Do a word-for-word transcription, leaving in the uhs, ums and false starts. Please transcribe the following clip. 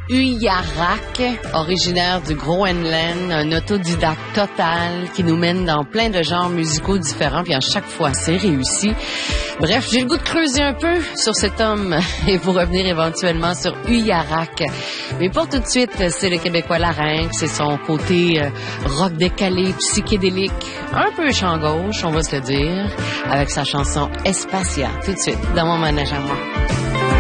Uyarak, originaire du Groenland, un autodidacte total qui nous mène dans plein de genres musicaux différents, puis à chaque fois, c'est réussi. Bref, j'ai le goût de creuser un peu sur cet homme et vous revenir éventuellement sur Uyarak. Mais pour tout de suite, c'est le Québécois Larynx, c'est son côté euh, rock décalé, psychédélique, un peu champ gauche, on va se le dire, avec sa chanson Espacia, tout de suite, dans mon manège à moi.